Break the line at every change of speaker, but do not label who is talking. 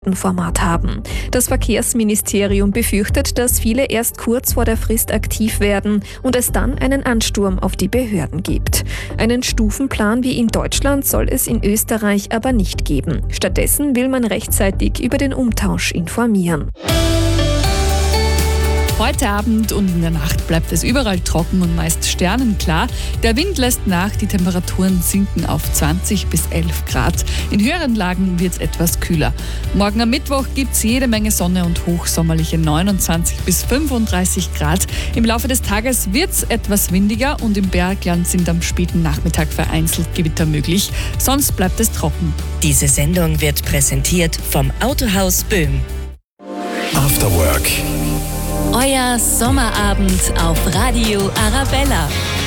Datenformat haben. Das Verkehrsministerium befürchtet, dass viele erst kurz vor der Frist aktiv werden und es dann einen Ansturm auf die Behörden gibt. Einen Stufenplan wie in Deutschland soll es in Österreich aber nicht geben. Stattdessen will man rechtzeitig über den Umtausch informieren.
Heute Abend und in der Nacht bleibt es überall trocken und meist sternenklar. Der Wind lässt nach, die Temperaturen sinken auf 20 bis 11 Grad. In höheren Lagen wird es etwas kühler. Morgen am Mittwoch gibt es jede Menge Sonne und hochsommerliche 29 bis 35 Grad. Im Laufe des Tages wird es etwas windiger und im Bergland sind am späten Nachmittag vereinzelt Gewitter möglich. Sonst bleibt es trocken.
Diese Sendung wird präsentiert vom Autohaus Böhm.
After Work.
Euer Sommerabend auf Radio Arabella.